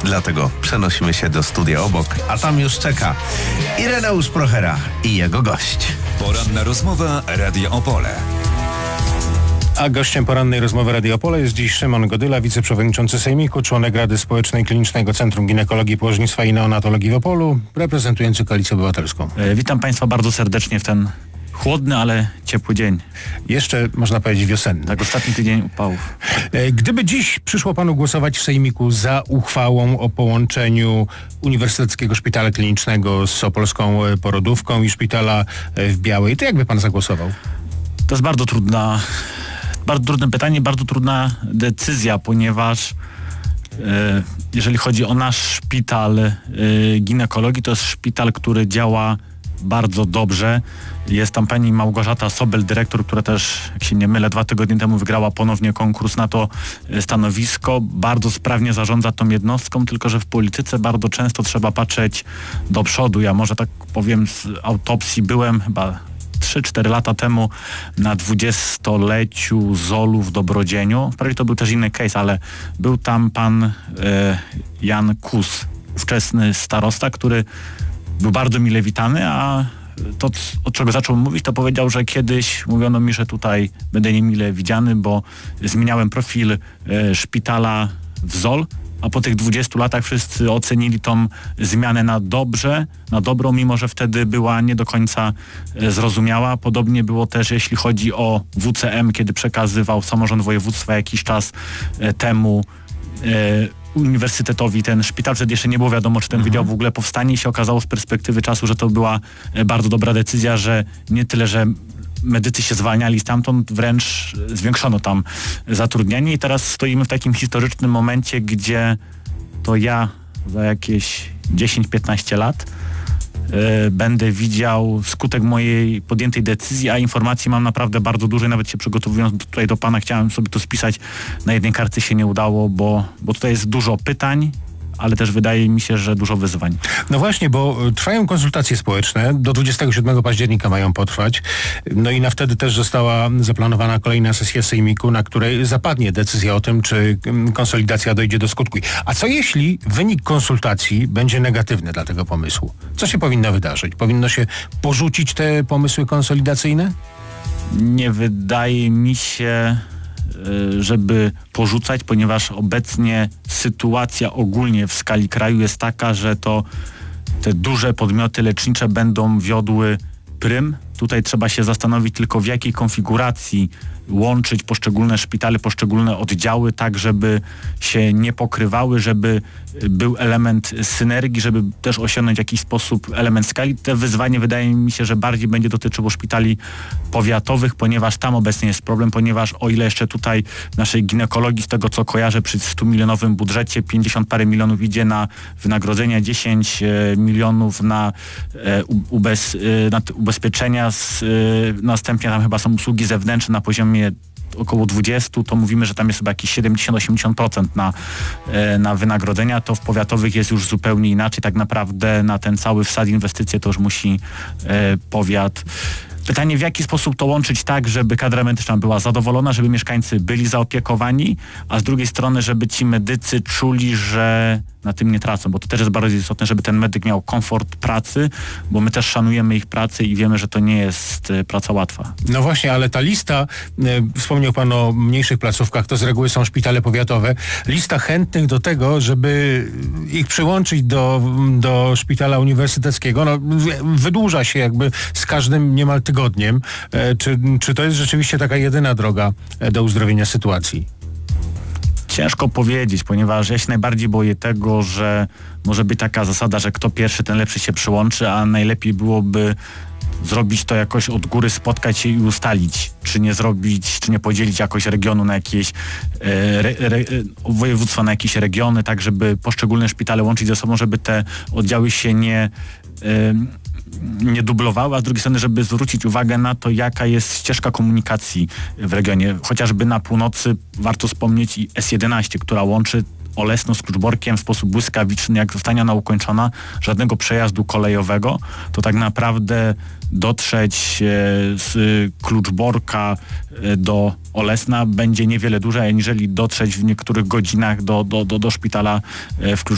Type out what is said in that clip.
Dlatego przenosimy się do studia obok, a tam już czeka Ireneusz Prochera i jego gość. Poranna rozmowa Radia Opole. A gościem porannej rozmowy Radia Opole jest dziś Szymon Godyla, wiceprzewodniczący Sejmiku, członek Rady Społecznej Klinicznego Centrum Ginekologii, Położnictwa i Neonatologii w Opolu, reprezentujący Koalicję Obywatelską. Witam Państwa bardzo serdecznie w ten chłodny, ale ciepły dzień. Jeszcze można powiedzieć wiosenny. Tak, ostatni tydzień upałów. Gdyby dziś przyszło panu głosować w Sejmiku za uchwałą o połączeniu Uniwersyteckiego Szpitala Klinicznego z Opolską Porodówką i Szpitala w Białej, to jak by pan zagłosował? To jest bardzo trudne pytanie, bardzo trudna decyzja, ponieważ jeżeli chodzi o nasz szpital ginekologii, to jest szpital, który działa bardzo dobrze. Jest tam pani Małgorzata Sobel, dyrektor, która też, jak się nie mylę, 2 tygodnie temu wygrała ponownie konkurs na to stanowisko. Bardzo sprawnie zarządza tą jednostką, tylko że w polityce bardzo często trzeba patrzeć do przodu. Ja może tak powiem, z autopsji byłem chyba 3-4 lata temu na 20-leciu ZOL-u w Dobrodzieniu. Wprawdzie to był też inny case, ale był tam pan Jan Kus, ówczesny starosta, który był bardzo mile witany, a to, od czego zaczął mówić, to powiedział, że kiedyś mówiono mi, że tutaj będę niemile widziany, bo zmieniałem profil szpitala w ZOL, a po tych 20 latach wszyscy ocenili tą zmianę na dobrą, mimo że wtedy była nie do końca zrozumiała. Podobnie było też, jeśli chodzi o WCM, kiedy przekazywał samorząd województwa jakiś czas temu uniwersytetowi ten szpital. Wtedy jeszcze nie było wiadomo, czy ten wydział w ogóle powstanie i się okazało z perspektywy czasu, że to była bardzo dobra decyzja, że nie tyle, że medycy się zwalniali stamtąd, wręcz zwiększono tam zatrudnienie i teraz stoimy w takim historycznym momencie, gdzie to ja za jakieś 10-15 lat będę widział skutek mojej podjętej decyzji, a informacji mam naprawdę bardzo dużo i nawet się przygotowując tutaj do pana chciałem sobie to spisać, na jednej kartce się nie udało, bo tutaj jest dużo pytań, ale też wydaje mi się, że dużo wyzwań. No właśnie, bo trwają konsultacje społeczne, do 27 października mają potrwać, no i na wtedy też została zaplanowana kolejna sesja Sejmiku, na której zapadnie decyzja o tym, czy konsolidacja dojdzie do skutku. A co jeśli wynik konsultacji będzie negatywny dla tego pomysłu? Co się powinno wydarzyć? Powinno się porzucić te pomysły konsolidacyjne? Nie wydaje mi się, żeby porzucać, ponieważ obecnie sytuacja ogólnie w skali kraju jest taka, że to te duże podmioty lecznicze będą wiodły prym. Tutaj trzeba się zastanowić tylko, w jakiej konfiguracji łączyć poszczególne szpitale, poszczególne oddziały, tak żeby się nie pokrywały, żeby był element synergii, żeby też osiągnąć w jakiś sposób element skali. Te wyzwanie wydaje mi się, że bardziej będzie dotyczyło szpitali powiatowych, ponieważ tam obecnie jest problem, ponieważ o ile jeszcze tutaj w naszej ginekologii, z tego co kojarzę, przy 100-milionowym budżecie 50 parę milionów idzie na wynagrodzenia, 10 milionów na ubezpieczenia, następnie tam chyba są usługi zewnętrzne na poziomie około 20, to mówimy, że tam jest chyba jakieś 70-80% na wynagrodzenia, to w powiatowych jest już zupełnie inaczej. Tak naprawdę na ten cały wsad inwestycje to już musi powiat. Pytanie, w jaki sposób to łączyć tak, żeby kadra medyczna była zadowolona, żeby mieszkańcy byli zaopiekowani, a z drugiej strony, żeby ci medycy czuli, że na tym nie tracą, bo to też jest bardzo istotne, żeby ten medyk miał komfort pracy, bo my też szanujemy ich pracę i wiemy, że to nie jest praca łatwa. No właśnie, ale ta lista, wspomniał pan o mniejszych placówkach, to z reguły są szpitale powiatowe, lista chętnych do tego, żeby ich przyłączyć do szpitala uniwersyteckiego, no wydłuża się jakby z każdym niemal tygodniem. Czy to jest rzeczywiście taka jedyna droga do uzdrowienia sytuacji? Ciężko powiedzieć, ponieważ ja się najbardziej boję tego, że może być taka zasada, że kto pierwszy, ten lepszy się przyłączy, a najlepiej byłoby zrobić to jakoś od góry, spotkać się i ustalić, czy nie zrobić, czy nie podzielić jakoś regionu na jakieś województwa na jakieś regiony, tak żeby poszczególne szpitale łączyć ze sobą, żeby te oddziały się nie dublowały, a z drugiej strony, żeby zwrócić uwagę na to, jaka jest ścieżka komunikacji w regionie. Chociażby na północy warto wspomnieć i S11, która łączy Olesno z Kluczborkiem w sposób błyskawiczny. Jak zostanie ona ukończona, żadnego przejazdu kolejowego, to tak naprawdę dotrzeć z Kluczborka do Olesna będzie niewiele dłużej, aniżeli dotrzeć w niektórych godzinach do szpitala w Kluczborku.